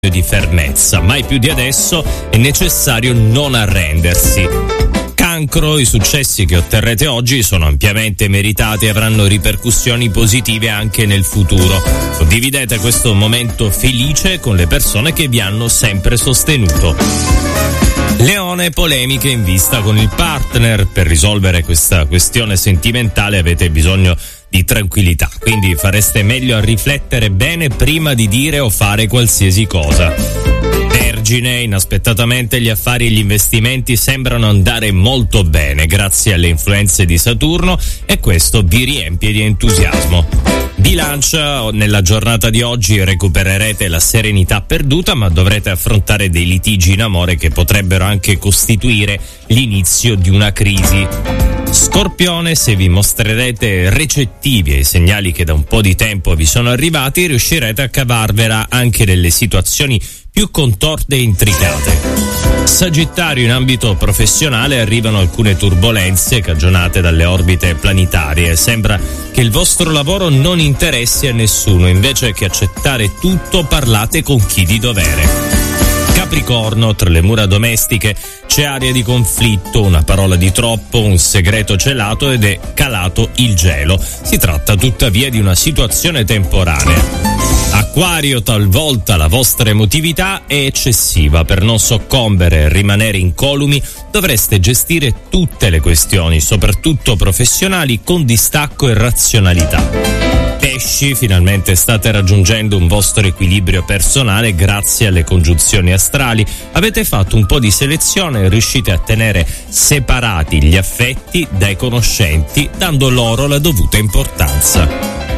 di fermezza. Mai più di adesso è necessario non arrendersi. Cancro, i successi che otterrete oggi sono ampiamente meritati e avranno ripercussioni positive anche nel futuro. Condividete questo momento felice con le persone che vi hanno sempre sostenuto. Leone, polemiche in vista con il partner. Per risolvere questa questione sentimentale avete bisogno di tranquillità, quindi fareste meglio a riflettere bene prima di dire o fare qualsiasi cosa. Vergine, inaspettatamente gli affari e gli investimenti sembrano andare molto bene grazie alle influenze di Saturno e questo vi riempie di entusiasmo. Bilancia, nella giornata di oggi recupererete la serenità perduta, ma dovrete affrontare dei litigi in amore che potrebbero anche costituire l'inizio di una crisi. Scorpione, se vi mostrerete recettivi ai segnali che da un po' di tempo vi sono arrivati, riuscirete a cavarvela anche nelle situazioni più contorte e intricate. Sagittario, in ambito professionale arrivano alcune turbolenze cagionate dalle orbite planetarie. Sembra che il vostro lavoro non interessi a nessuno, invece che accettare tutto parlate con chi di dovere. Capricorno, tra le mura domestiche c'è aria di conflitto, una parola di troppo, un segreto celato ed è calato il gelo. Si tratta tuttavia di una situazione temporanea. Acquario, talvolta la vostra emotività è eccessiva. Per non soccombere e rimanere incolumi dovreste gestire tutte le questioni, soprattutto professionali, con distacco e razionalità. Pesci, finalmente state raggiungendo un vostro equilibrio personale grazie alle congiunzioni astrali. Avete fatto un po' di selezione e riuscite a tenere separati gli affetti dai conoscenti, dando loro la dovuta importanza.